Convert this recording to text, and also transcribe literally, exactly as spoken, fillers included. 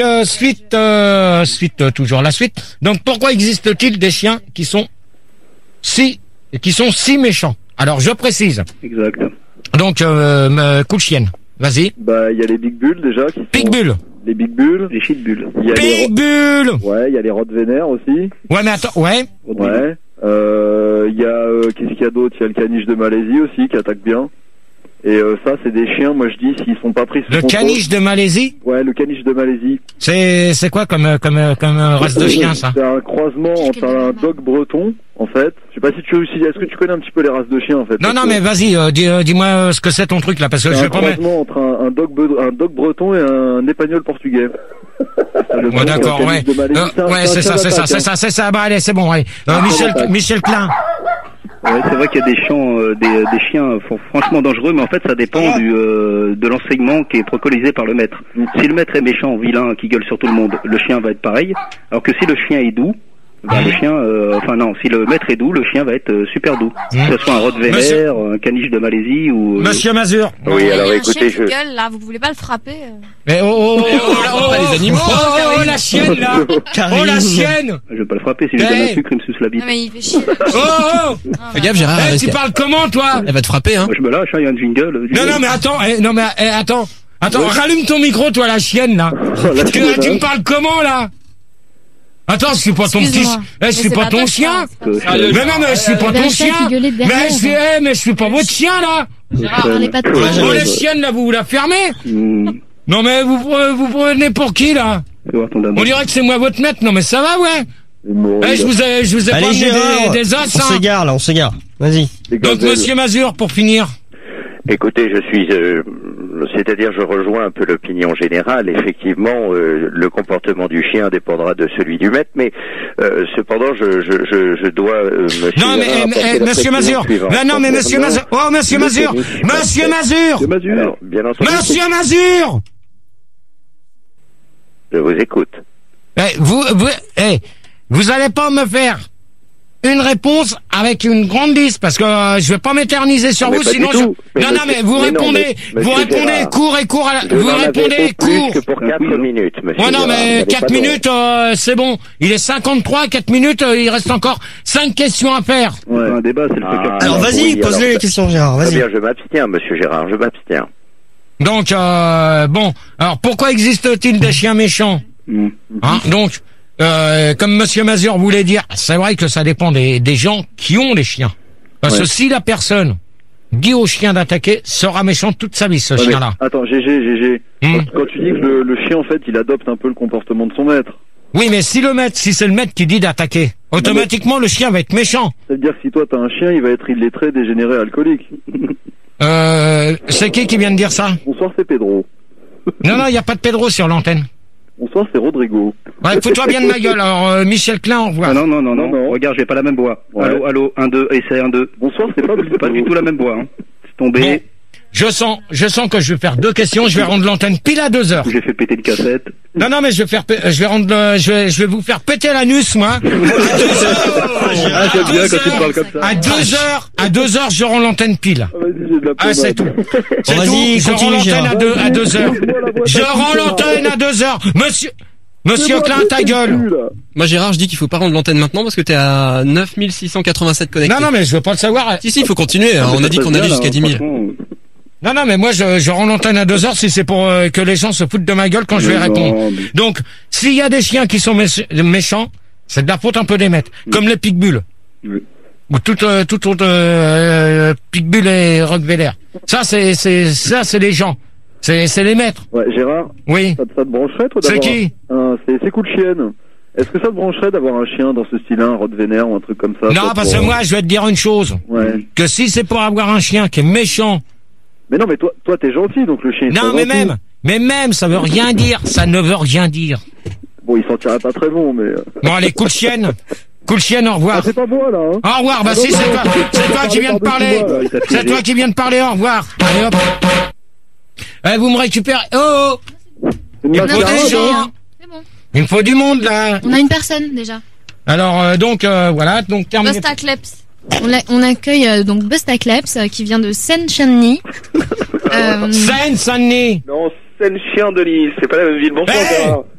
Euh, suite, euh, suite, euh, toujours la suite. Donc, pourquoi existe-t-il des chiens qui sont si, qui sont si méchants? Alors, je précise. Exact. Donc, euh, euh, coup de chienne. Vas-y. Bah, il y a les Big Bulls déjà. Qui sont... Big Bull. Les Big Bulls. Les Shit Bulls. Big Bull. Ouais, il y a les Rottweiler aussi. Ouais, mais attends, ouais. Ouais. Euh, il y a, euh, qu'est-ce qu'il y a d'autre? Il y a le caniche de Malaisie aussi qui attaque bien. Et euh, ça, c'est des chiens, moi je dis, s'ils sont pas pris sous Le contrôle... caniche de Malaisie? Ouais, le caniche de Malaisie. C'est c'est quoi comme comme comme race de chien, ça? C'est un croisement entre un dog breton, en fait. Je sais pas si tu aussi, est-ce que tu connais un petit peu les races de chiens, en fait? Non, non, mais vas-y, euh, dis, euh, dis-moi euh, ce que c'est ton truc là, parce que je vais pas mettre... C'est un croisement entre un, un dog un dog breton et un épagnol portugais. Ouais, d'accord, ouais. Euh, ouais, c'est ça, c'est ça, c'est ça, c'est ça. Bah allez, c'est bon, ouais. Euh, Michel, Michel Klein. Ouais, c'est vrai qu'il y a des chiens, euh, des, des chiens euh, franchement dangereux, mais en fait ça dépend du, euh, de l'enseignement qui est préconisé par le maître. Si le maître est méchant, vilain, qui gueule sur tout le monde, le chien va être pareil. Alors que si le chien est doux, bah, le chien, euh, enfin non, si le maître est doux, le chien va être euh, super doux. Que ce soit un Rottweiler, Monsieur... un caniche de Malaisie ou... Euh... Monsieur Mazur. Oui, alors il y a écoutez, un chien je... qui gueule, là, vous voulez pas le frapper euh... Mais oh, oh, oh, oh, oh, oh, pas les animaux. Oh, oh, oh, la chienne, là. Oh, la chienne. Je vais pas le frapper, si je lui donne un sucre, il me suce la bite. Non, mais il fait chier. Oh, oh. Fais gaffe, Gérard. Eh, tu parles comment, toi? Elle va te frapper, hein. Moi, je me lâche, hein, il y a un jingle. Non, non, mais attends, eh, non, mais, eh, attends. Attends, rallume ton micro, toi, la chienne, là. Tu, tu me parles comment, là? Attends, je suis pas ton petit, eh, je suis pas ton chien. Mais non, mais je suis pas ton chien. Mais je suis, eh, mais je suis pas votre chien, là. Oh, les chiennes, là, vous vous la fermez? Non, mais vous, vous prenez pour qui, là? On dirait que c'est moi votre maître. Non, mais ça va, ouais. Eh, je vous ai, je vous ai pas amené des, des os, hein. On s'égare, là, on s'égare. Vas-y. Donc, monsieur Mazur, pour finir. Écoutez, je suis, euh, c'est-à-dire, je rejoins un peu l'opinion générale. Effectivement, euh, le comportement du chien dépendra de celui du maître, mais euh, cependant, je, je, je, je dois euh, me. Non, mais eh, eh, monsieur Mazur. Non, non, mais monsieur Mazur. Oh, monsieur Mazur. Monsieur Mazur. Alors, bien entendu. Monsieur Mazur. Je vous écoute. Eh, vous, vous, eh, vous allez pas me faire une réponse avec une grande liste, parce que euh, je vais pas m'éterniser sur mais vous, pas sinon je... Mais non, monsieur, non, mais vous mais répondez, non, mais, vous répondez Gérard, court et court à la... je vous répondez court. Que pour quatre minutes, monsieur. Ouais, non, Gérard, mais quatre minutes, euh, c'est bon. Il est cinquante-trois, quatre minutes, euh, il reste encore cinq questions à faire. Ouais, un débat, c'est le ah, Alors, vas-y, oui, pose-lui les questions, Gérard, vas-y. Très bien, je m'abstiens, monsieur Gérard, je m'abstiens. Donc, euh, bon, alors pourquoi existe-t-il des chiens méchants? Mmh. Hein, donc, euh, comme monsieur Mazur voulait dire, c'est vrai que ça dépend des, des gens qui ont les chiens. Parce ouais. que si la personne dit au chien d'attaquer, sera méchant toute sa vie, ce ouais, chien-là. Attends, G G, G G. Mmh. Quand, quand tu dis que le, le chien, en fait, il adopte un peu le comportement de son maître. Oui, mais si le maître, si c'est le maître qui dit d'attaquer, automatiquement, le chien va être méchant. Ça veut dire que si toi, t'as un chien, il va être illettré, dégénéré, alcoolique. Euh, c'est qui qui vient de dire ça? Bonsoir, c'est Pedro. Non, non, il n'y a pas de Pedro sur l'antenne. Bonsoir, c'est Rodrigo. Ouais, fous-toi bien de ma gueule. Alors, euh, Michel Klein, au revoir. Ah non, non, non, non, non. Regarde, j'ai pas la même voix. Ouais. Allô, allô, un, deux, essai, un, deux. Bonsoir, c'est pas pas du tout la même voix, hein. C'est tombé. Bon, je sens, je sens que je vais faire deux questions. Je vais rendre l'antenne pile à deux heures. J'ai fait péter une cassette. Non, non, mais je vais faire, je vais rendre, le, je vais, je vais vous faire péter l'anus, moi. À deux heures. Ah, j'aime bien quand tu parles comme ça. À deux heures, à deux heures, je rends l'antenne pile. Ah, c'est tout. C'est bon, tout. Je rends l'antenne à deux, à deux heures. Je rends l'antenne à deux heures. Monsieur, Monsieur Klein, ta gueule. Moi, Gérard, je dis qu'il faut pas rendre l'antenne maintenant parce que t'es à neuf mille six cent quatre-vingt-sept connectés. Non, non, mais je veux pas le savoir. Si, si, il faut continuer. Hein. On a dit qu'on allait jusqu'à dix mille. Non, non, mais moi, je, je rends l'antenne à deux heures si c'est pour euh, que les gens se foutent de ma gueule quand mais je vais non, répondre. Mais... Donc, s'il y a des chiens qui sont méch méchants, c'est de la faute un peu des maîtres. Oui. Comme les pitbulls. Oui. Ou tout, euh, tout autre euh, pitbull et rottweiler. Ça, c'est, c'est, ça, c'est les gens. C'est, c'est les maîtres. Ouais, Gérard. Oui. Ça, ça te brancherait, toi, d'avoir... C'est qui? un, c'est, c'est coup de chienne. Est-ce que ça te brancherait d'avoir un chien dans ce style-là, un rottweiler ou un truc comme ça? Non, parce que euh... moi, je vais te dire une chose. Ouais. Que si c'est pour avoir un chien qui est méchant. Mais non, mais toi, toi, t'es gentil, donc le chien. Non, mais même, mais même, ça veut rien dire. Ça ne veut rien dire. Bon, il sentirait pas très bon, mais. Bon, allez, coup de chienne. Coup de chienne, au revoir. Ah, c'est pas moi, là, hein. Au revoir, bah si, c'est toi, c'est toi qui viens de parler. C'est toi qui viens de parler, au revoir. Allez, hop. Eh, vous me récupérez. Oh, oh. Il me faut des gens. Il me faut du monde, là. On a une personne, déjà. Alors, euh, donc, euh, voilà, donc, terminé. Bustacleps. On, on accueille euh, donc Bustacleps euh, qui vient de Seine-Saint-Denis. euh... Seine-Saint-Denis. Non, Seine-Chien-Denis, c'est pas la même ville. Bonsoir. Hey